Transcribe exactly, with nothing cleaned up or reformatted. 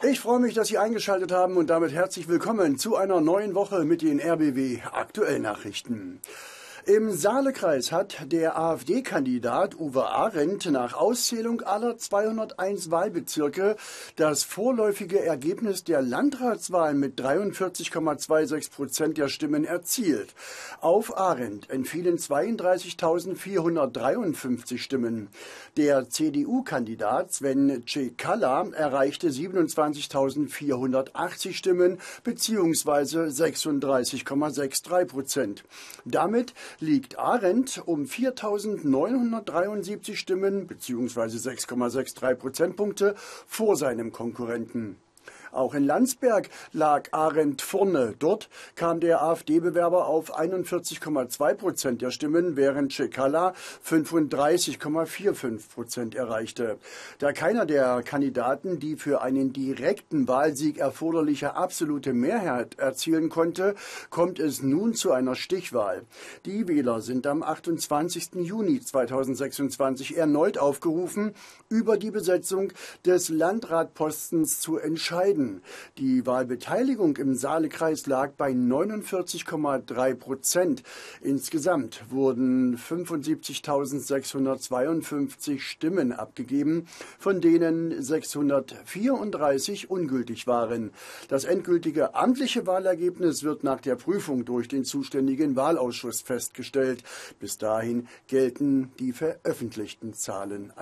Ich freue mich, dass Sie eingeschaltet haben und damit herzlich willkommen zu einer neuen Woche mit den R B W Aktuellnachrichten. Im Saalekreis hat der AfD-Kandidat Uwe Arendt nach Auszählung aller zweihunderteins Wahlbezirke das vorläufige Ergebnis der Landratswahl mit dreiundvierzig Komma sechsundzwanzig Prozent der Stimmen erzielt. Auf Arendt entfielen zweiunddreißigtausendvierhundertdreiundfünfzig Stimmen. Der C D U-Kandidat Sven Cekala erreichte siebenundzwanzigtausendvierhundertachtzig Stimmen bzw. sechsunddreißig Komma dreiundsechzig Prozent. Damit liegt Arendt um viertausendneunhundertdreiundsiebzig Stimmen bzw. sechs Komma dreiundsechzig Prozentpunkte vor seinem Konkurrenten. Auch in Landsberg lag Arendt vorne. Dort kam der AfD-Bewerber auf einundvierzig Komma zwei Prozent der Stimmen, während Cekala fünfunddreißig Komma fünfundvierzig Prozent erreichte. Da keiner der Kandidaten die für einen direkten Wahlsieg erforderliche absolute Mehrheit erzielen konnte, kommt es nun zu einer Stichwahl. Die Wähler sind am achtundzwanzigsten Juni zweitausendsechsundzwanzig erneut aufgerufen, über die Besetzung des Landratpostens zu entscheiden. Die Wahlbeteiligung im Saalekreis lag bei neunundvierzig Komma drei Prozent. Insgesamt wurden fünfundsiebzigtausendsechshundertzweiundfünfzig Stimmen abgegeben, von denen sechshundertvierunddreißig ungültig waren. Das endgültige amtliche Wahlergebnis wird nach der Prüfung durch den zuständigen Wahlausschuss festgestellt. Bis dahin gelten die veröffentlichten Zahlen.